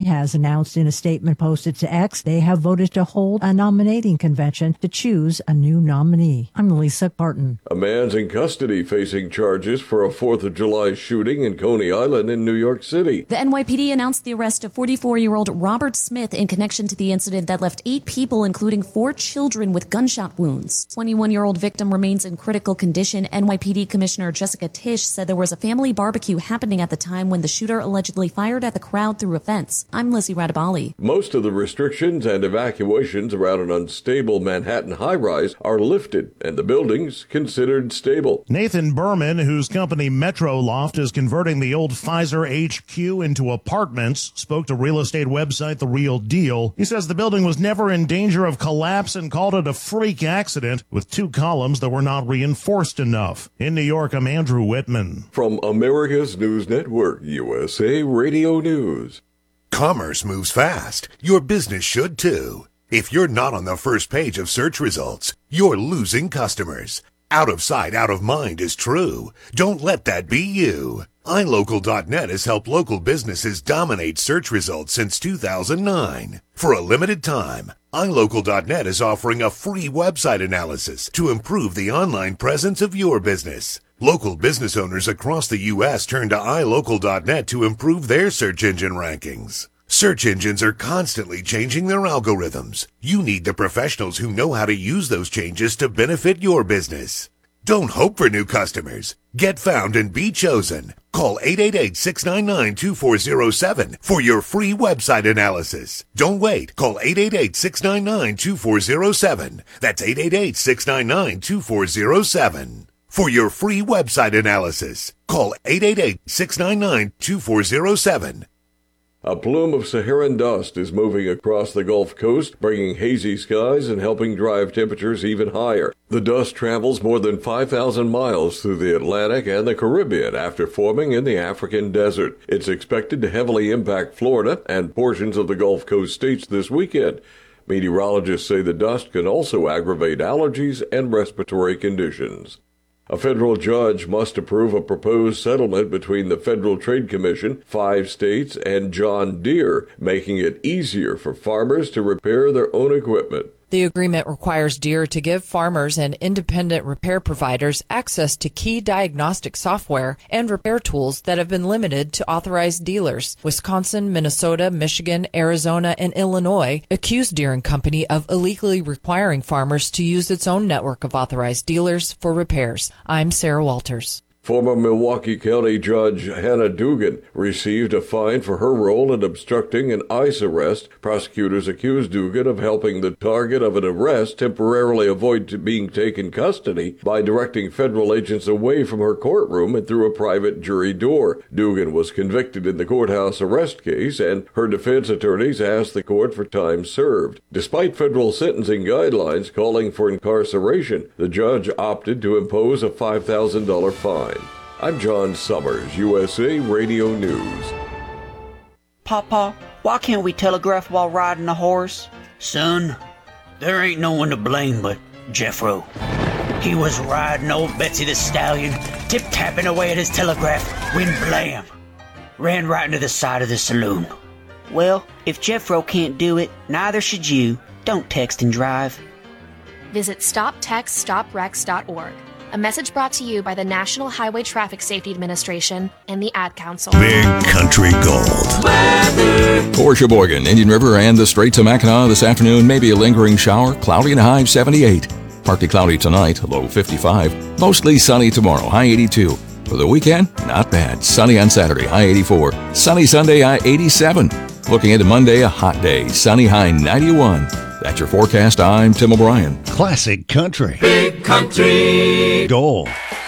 has announced in a statement posted to X they have voted to hold a nominating convention to choose a new nominee. I'm Lisa Barton. A man's in custody facing charges for a 4th of July shooting in Coney Island in New York City. The NYPD announced the arrest of 44-year-old Robert Smith in connection to the incident that left 8 people, including 4 children, with gunshot wounds. 21-year-old victim remains in critical condition. NYPD Commissioner Jessica Tisch said there was a family barbecue happening at the time when the shooter allegedly fired at the crowd through a fence. I'm Lizzie Radabali. Most of the restrictions and evacuations around an unstable Manhattan high-rise are lifted, and the buildings considered stable. Nathan Berman, whose company Metro Loft is converting the old Pfizer HQ into apartments, spoke to real estate website The Real Deal. He says the building was never in danger of collapse and called it a freak accident with 2 columns that were not reinforced enough. In New York, I'm Andrew Whitman. From America's News Network, USA Radio News. Commerce moves fast. Your business should too. If you're not on the first page of search results, you're losing customers. Out of sight, out of mind is true. Don't let that be you. iLocal.net has helped local businesses dominate search results since 2009. For a limited time, iLocal.net is offering a free website analysis to improve the online presence of your business. Local business owners across the U.S. turn to iLocal.net to improve their search engine rankings. Search engines are constantly changing their algorithms. You need the professionals who know how to use those changes to benefit your business. Don't hope for new customers. Get found and be chosen. Call 888-699-2407 for your free website analysis. Don't wait. Call 888-699-2407. That's 888-699-2407. For your free website analysis, call 888-699-2407. A plume of Saharan dust is moving across the Gulf Coast, bringing hazy skies and helping drive temperatures even higher. The dust travels more than 5,000 miles through the Atlantic and the Caribbean after forming in the African desert. It's expected to heavily impact Florida and portions of the Gulf Coast states this weekend. Meteorologists say the dust can also aggravate allergies and respiratory conditions. A federal judge must approve a proposed settlement between the Federal Trade Commission, 5 states, and John Deere, making it easier for farmers to repair their own equipment. The agreement requires Deere to give farmers and independent repair providers access to key diagnostic software and repair tools that have been limited to authorized dealers. Wisconsin, Minnesota, Michigan, Arizona, and Illinois accused Deere & Company of illegally requiring farmers to use its own network of authorized dealers for repairs. I'm Sarah Walters. Former Milwaukee County Judge Hannah Dugan received a fine for her role in obstructing an ICE arrest. Prosecutors accused Dugan of helping the target of an arrest temporarily avoid being taken custody by directing federal agents away from her courtroom and through a private jury door. Dugan was convicted in the courthouse arrest case, and her defense attorneys asked the court for time served. Despite federal sentencing guidelines calling for incarceration, the judge opted to impose a $5,000 fine. I'm John Summers, USA Radio News. Papa, why can't we telegraph while riding a horse? Son, there ain't no one to blame but Jeffro. He was riding old Betsy the Stallion, tip-tapping away at his telegraph, when blam! Ran right into the side of the saloon. Well, if Jeffro can't do it, neither should you. Don't text and drive. Visit StopTextStopWrecks.org. A message brought to you by the National Highway Traffic Safety Administration and the Ad Council. Big Country Gold. For Sheboygan, Indian River, and the Strait to Mackinac this afternoon, maybe a lingering shower, cloudy and high 78. Partly cloudy tonight, low 55. Mostly sunny tomorrow, high 82. For the weekend, not bad. Sunny on Saturday, high 84. Sunny Sunday, high 87. Looking into Monday, a hot day, sunny, high 91. That's your forecast. I'm Tim O'Brien. Classic Country. Big Country Gold.